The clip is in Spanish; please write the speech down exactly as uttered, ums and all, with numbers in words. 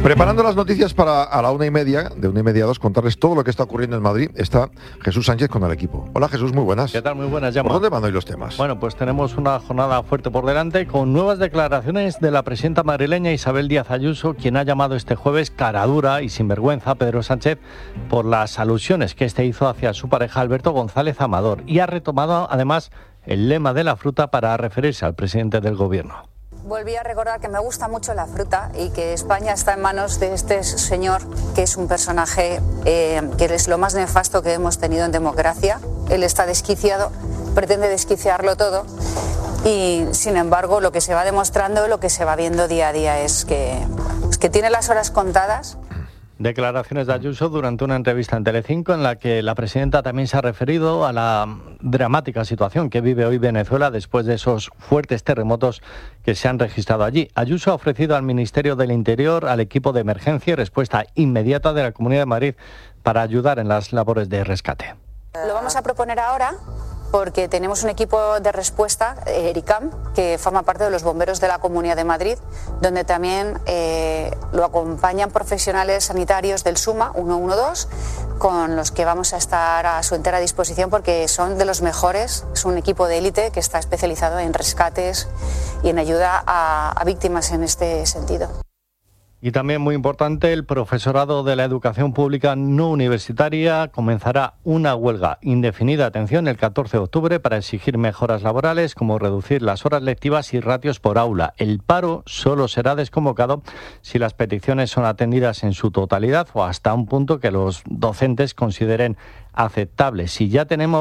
Preparando las noticias para a la una y media, de una y media a dos, contarles todo lo que está ocurriendo en Madrid, está Jesús Sánchez con el equipo. Hola Jesús, muy buenas. ¿Qué tal? Muy buenas, Llama. ¿Por dónde van hoy los temas? Bueno, pues tenemos una jornada fuerte por delante con nuevas declaraciones de la presidenta madrileña Isabel Díaz Ayuso, quien ha llamado este jueves cara dura y sinvergüenza a Pedro Sánchez por las alusiones que este hizo hacia su pareja Alberto González Amador, y ha retomado además el lema de la fruta para referirse al presidente del gobierno. Volví a recordar que me gusta mucho la fruta y que España está en manos de este señor, que es un personaje eh, que es lo más nefasto que hemos tenido en democracia. Él está desquiciado, pretende desquiciarlo todo y, sin embargo, lo que se va demostrando, lo que se va viendo día a día es que, es que tiene las horas contadas. Declaraciones de Ayuso durante una entrevista en Telecinco en la que la presidenta también se ha referido a la dramática situación que vive hoy Venezuela después de esos fuertes terremotos que se han registrado allí. Ayuso ha ofrecido al Ministerio del Interior, al equipo de emergencia y respuesta inmediata de la Comunidad de Madrid para ayudar en las labores de rescate. Lo vamos a proponer ahora porque tenemos un equipo de respuesta, ERICAM, que forma parte de los bomberos de la Comunidad de Madrid, donde también eh, lo acompañan profesionales sanitarios del SUMA ciento doce, con los que vamos a estar a su entera disposición porque son de los mejores. Es un equipo de élite que está especializado en rescates y en ayuda a, a víctimas en este sentido. Y también muy importante, el profesorado de la educación pública no universitaria comenzará una huelga indefinida, atención, el catorce de octubre para exigir mejoras laborales como reducir las horas lectivas y ratios por aula. El paro solo será desconvocado si las peticiones son atendidas en su totalidad o hasta un punto que los docentes consideren aceptable. Si ya tenemos